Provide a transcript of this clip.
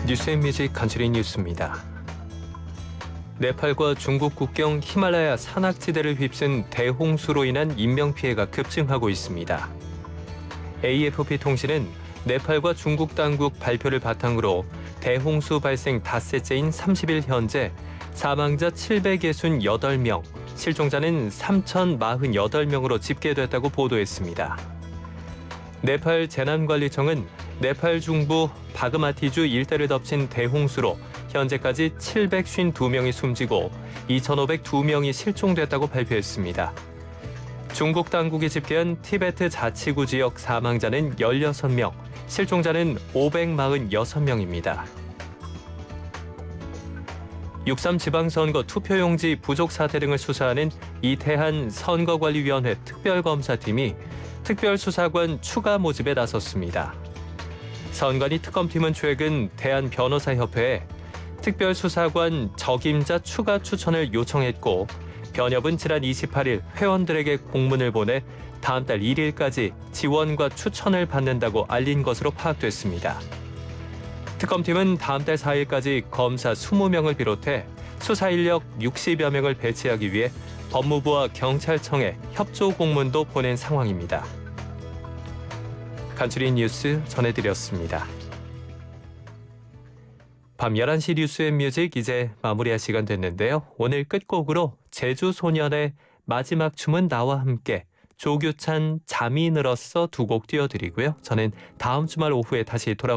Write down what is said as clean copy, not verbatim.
뉴스앤뮤직 간추린 뉴스입니다. 네팔과 중국 국경 히말라야 산악지대를 휩쓴 대홍수로 인한 인명피해가 급증하고 있습니다. AFP 통신은 네팔과 중국 당국 발표를 바탕으로 대홍수 발생 닷새째인 30일 현재 사망자 768명, 실종자는 3,048명으로 집계됐다고 보도했습니다. 네팔 재난관리청은 네팔 중부 바그마티주 일대를 덮친 대홍수로 현재까지 752명이 숨지고 2,502명이 실종됐다고 발표했습니다. 중국 당국이 집계한 티베트 자치구 지역 사망자는 16명, 실종자는 546명입니다. 6.3 지방선거 투표용지 부족 사태 등을 수사하는 이태한 선거관리위원회 특별검사팀이 특별수사관 추가 모집에 나섰습니다. 선관위 특검팀은 최근 대한변호사협회에 특별수사관 적임자 추가 추천을 요청했고, 변협은 지난 28일 회원들에게 공문을 보내 다음 달 1일까지 지원과 추천을 받는다고 알린 것으로 파악됐습니다. 특검팀은 다음 달 4일까지 검사 20명을 비롯해 수사 인력 60여 명을 배치하기 위해 법무부와 경찰청에 협조 공문도 보낸 상황입니다. 간추린 뉴스 전해드렸습니다. 밤 11시 뉴스앤뮤직 이제 마무리할 시간 됐는데요. 오늘 끝곡으로 제주소년의 마지막 춤은 나와 함께, 조규찬 잠이 늘었어 두 곡 띄워드리고요. 저는 다음 주말 오후에 다시